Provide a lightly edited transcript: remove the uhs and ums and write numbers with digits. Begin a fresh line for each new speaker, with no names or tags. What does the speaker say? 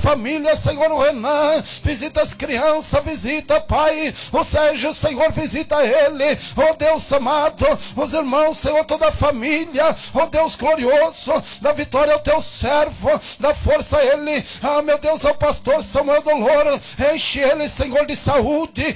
família, Senhor, o Renan, visita as crianças, visita, Pai, o Sérgio, Senhor, visita ele, ó Deus amado, os irmãos, Senhor, toda a família, ó Deus glorioso, da vitória ao teu servo, da força a ele, meu Deus, ao pastor Samuel Dolor, enche ele, Senhor, de saúde,